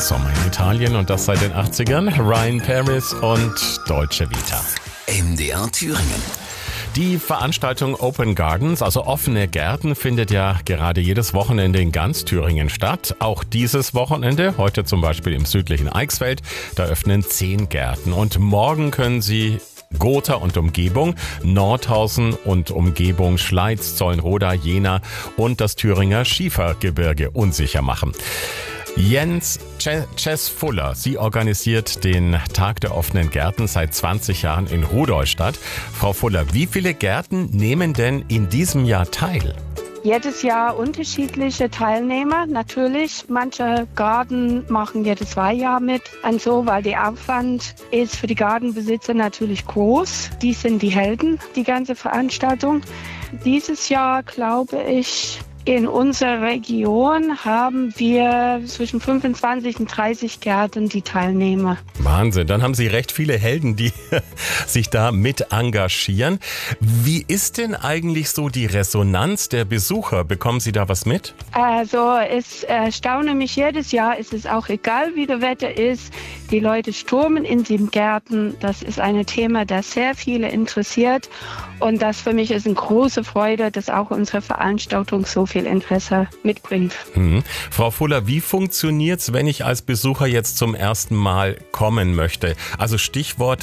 Sommer in Italien und das seit den 80ern. Ryan Paris und Dolce Vita. MDR Thüringen. Die Veranstaltung Open Gardens, also offene Gärten, findet ja gerade jedes Wochenende in ganz Thüringen statt. Auch dieses Wochenende, heute zum Beispiel im südlichen Eichsfeld, da öffnen 10 Gärten. Und morgen können Sie Gotha und Umgebung, Nordhausen und Umgebung, Schleiz, Zollenroda, Jena und das Thüringer Schiefergebirge unsicher machen. Jens Fuller, sie organisiert den Tag der offenen Gärten seit 20 Jahren in Rudolstadt. Frau Fuller, wie viele Gärten nehmen denn in diesem Jahr teil? Jedes Jahr unterschiedliche Teilnehmer. Natürlich, manche Garten machen jedes 2 Jahre mit. Und so, weil der Aufwand ist für die Gartenbesitzer natürlich groß. Die sind die Helden, die ganze Veranstaltung. Dieses Jahr, glaube ich, in unserer Region haben wir zwischen 25 und 30 Gärten, die Teilnehmer. Wahnsinn, dann haben Sie recht viele Helden, die sich da mit engagieren. Wie ist denn eigentlich so die Resonanz der Besucher? Bekommen Sie da was mit? Also es erstaune mich jedes Jahr, es ist auch egal, wie das Wetter ist. Die Leute stürmen in den Gärten. Das ist ein Thema, das sehr viele interessiert. Und das für mich ist eine große Freude, dass auch unsere Veranstaltung so viel Interesse mitbringt. Frau Fuller, wie funktioniert's, wenn ich als Besucher jetzt zum ersten Mal kommen möchte? Also Stichworte